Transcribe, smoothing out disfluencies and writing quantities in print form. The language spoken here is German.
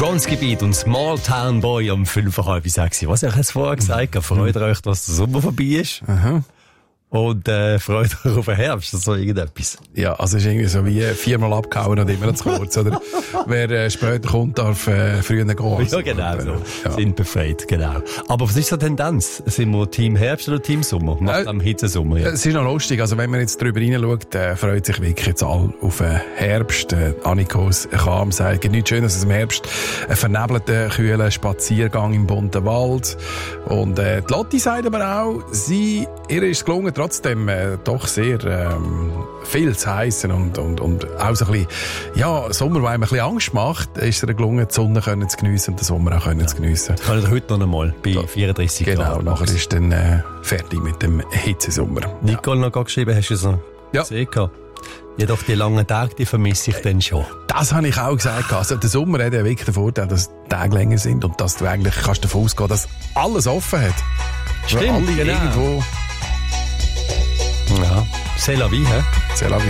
Bronzegebiet und Small Town Boy um 5:30. Was ich jetzt vorher gesagt habe, freut euch, dass der Sommer vorbei ist. Aha. Und freut euch auf den Herbst, so irgendetwas. Ja, also es ist irgendwie so wie 4-mal abgehauen und immer noch zu kurz, oder? Wer später kommt, darf früher gehen. Ja, genau so. Ja. Sind befreit, genau. Aber was ist so eine Tendenz? Sind wir Team Herbst oder Team Sommer? Nach dem Hitzesommer, ja. Es ist noch lustig, also wenn man jetzt drüber hineinschaut, freut sich wirklich jetzt alle auf den Herbst. Annikos Kam sagt, es gibt nichts Schönes als im Herbst. Ein vernebelter, kühler Spaziergang im bunten Wald. Und die Lotti sagt aber auch, ihr ist es gelungen, trotzdem doch sehr viel zu heissen und auch so ein bisschen, ja, Sommer, der einem ein bisschen Angst macht, ist es gelungen, die Sonne zu geniessen und den Sommer auch zu geniessen. Das können wir heute noch einmal bei 34 Grad. Genau, nachher ist dann fertig mit dem Hitzesommer. Nicole noch geschrieben, hast du so gesehen? Jedoch die langen Tage, die vermisse ich dann schon. Das habe ich auch gesagt. Also der Sommer hat ja wirklich den Vorteil, dass die Tage länger sind und dass du eigentlich kannst davon ausgehen, dass alles offen hat. Stimmt, alle genau. Irgendwo. Ja, c'est la vie, hä? C'est la vie.